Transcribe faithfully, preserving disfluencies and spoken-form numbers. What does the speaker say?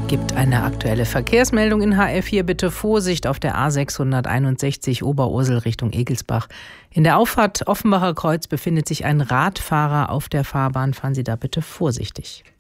Gibt eine aktuelle Verkehrsmeldung in H R vier. Bitte Vorsicht auf der A sechshunderteinundsechzig Oberursel Richtung Egelsbach. In der Auffahrt Offenbacher Kreuz befindet sich ein Radfahrer auf der Fahrbahn. Fahren Sie da bitte vorsichtig.